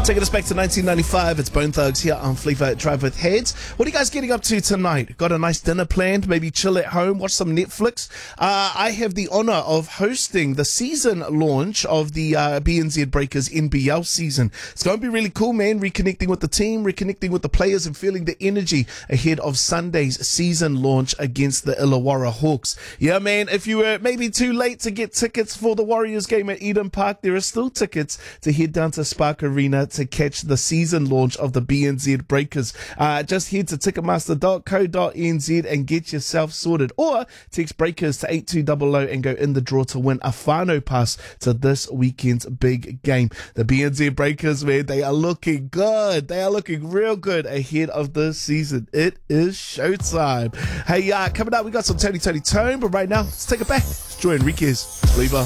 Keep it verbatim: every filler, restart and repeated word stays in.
Taking us back to nineteen ninety-five, it's Bone Thugs here on Flavor Drive with Heads. What are you guys getting up to tonight? Got a nice dinner planned? Maybe chill at home, watch some Netflix? Uh, I have the honour of hosting the season launch of the uh, B N Z Breakers N B L season. It's going to be really cool, man. Reconnecting with the team, reconnecting with the players and feeling the energy ahead of Sunday's season launch against the Illawarra Hawks. Yeah, man, if you were maybe too late to get tickets for the Warriors game at Eden Park, there are still tickets to head down to Spark Arena to catch the season launch of the B N Z Breakers. Uh, just head to ticketmaster dot co dot n z and get yourself sorted. Or text Breakers to eight two zero zero and go in the draw to win a whānau pass to this weekend's big game. The B N Z Breakers, man, they are looking good. They are looking real good ahead of this season. It is showtime. Hey, uh, coming up, we got some Tony Tony Tone, but right now, let's take it back. Let's join Enriquez. Lever.